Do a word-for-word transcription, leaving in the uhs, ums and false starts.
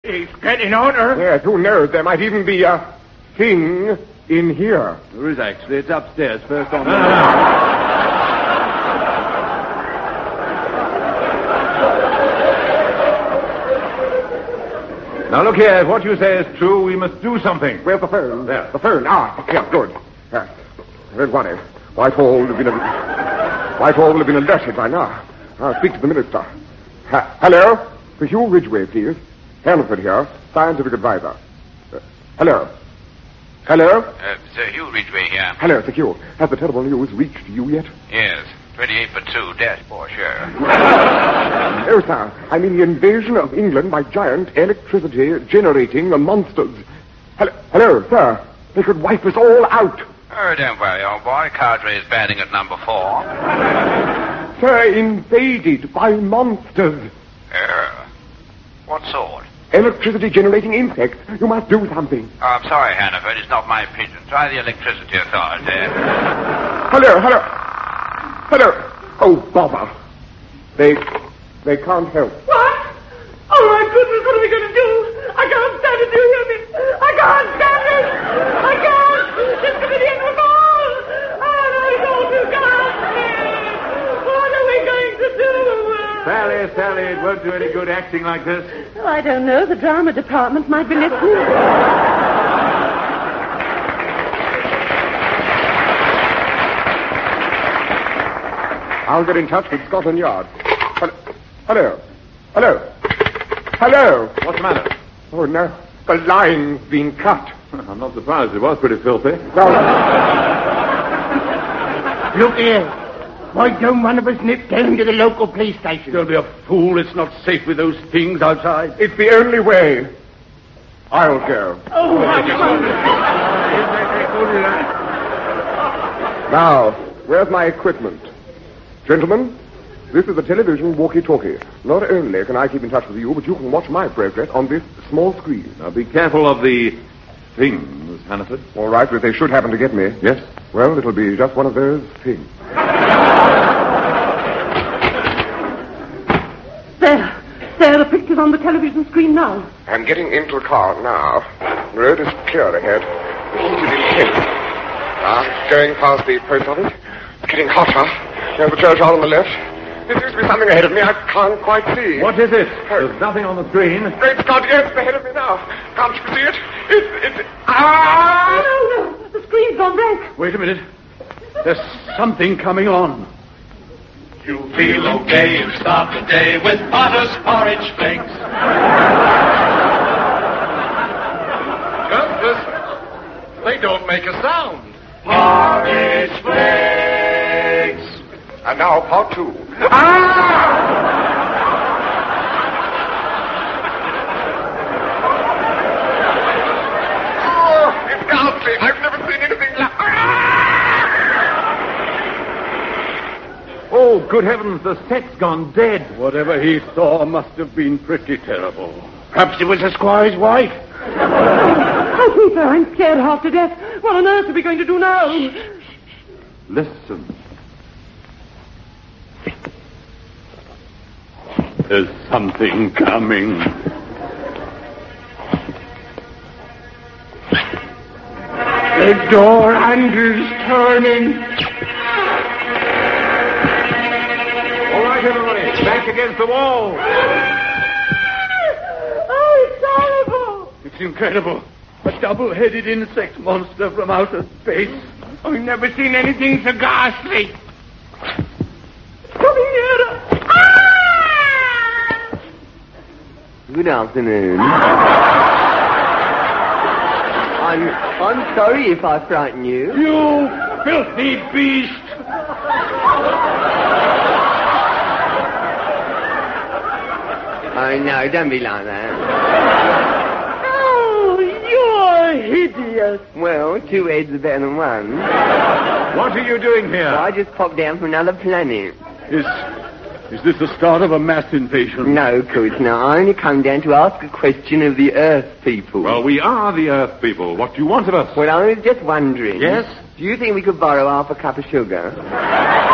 It's getting hotter. Yes, who knows? There might even be a thing in here. There is actually. It's upstairs, first on the... Now, look here. If what you say is true, we must do something. Where's the phone? There. The phone. Ah, yeah, good. Yeah. Don't worry. Whitehall will have been... A... Whitehall will have been alerted by now. I'll speak to the minister. Ha- Hello? For Hugh Ridgway, please. Hanford here, scientific advisor. Uh, hello? Hello? Uh, Sir Hugh Ridgway here. Hello, Sir Hugh. Has the terrible news reached you yet? Yes. twenty-eight for two, dashboard, sure. Oh, sir. I mean the invasion of England by giant electricity-generating monsters. Hello, hello, sir. They could wipe us all out. Oh, don't worry, old boy. Cadre is batting at number four. Sir, invaded by monsters. Uh, what sort? Electricity-generating insects. You must do something. Oh, I'm sorry, Hannaford. It's not my pigeon. Try the electricity authority. Hello, hello. Hello. Oh, bother. They... they can't help. What? Oh, my goodness, what are we going to do? I can't stand it, do you hear me? I can't stand it! I can't! It's going to the end of all! Oh, my God, you can't! What are we going to do? Sally, Sally, it won't do any good acting like this. Oh, I don't know. The drama department might be listening. I'll get in touch with Scotland Yard. Hello. Hello. Hello. What's the matter? Oh, no. The line's been cut. I'm not surprised. It was pretty filthy. No. Look here. Why don't one of us nip down to the local police station? Don't be a fool. It's not safe with those things outside. It's the only way. I'll go. Oh, Now, where's my equipment? Gentlemen, this is a television walkie-talkie. Not only can I keep in touch with you, but you can watch my progress on this small screen. Now, be careful of the things, Hannaford. All right, but if they should happen to get me... Yes? Well, it'll be just one of those things. There. There, the picture's on the television screen now. I'm getting into a car now. The road is clear ahead. The heat is intense. Ah, going past the post office. It's getting hotter. There's the churchyard on the left. There seems to be something ahead of me I can't quite see. What is it? There's nothing on the screen. Great Scott, yes, it's ahead of me now. Can't you see it? It's... it's... Ah! No, no, the screen's gone blank. Wait a minute. There's something coming on. You feel okay, you start the day with Potter's porridge flakes. Just listen. They don't make a sound. Porridge flakes. And now part two. Ah! Oh, it's ghastly. I've never seen anything like... Oh, good heavens, the set's gone dead. Whatever he saw must have been pretty terrible. perhaps it was the squire's wife. Oh, Peter, I'm scared half to death. What on earth are we going to do now? Listen. There's something coming. The door handle's turning. All right, everybody, back against the wall. Oh, it's horrible. It's incredible. A double-headed insect monster from outer space. I've never seen anything so ghastly. Coming nearer. Ah! Good afternoon. I'm, I'm sorry if I frighten you. You filthy beast! Oh, no, don't be like that. Oh, you're hideous. Well, two heads are better than one. What are you doing here? Well, I just popped down from another planet. Is, is this the start of a mass invasion? No, Coots, no. I only come down to ask a question of the Earth people. Well, we are the Earth people. What do you want of us? Well, I was just wondering. Yes? Do you think we could borrow half a cup of sugar?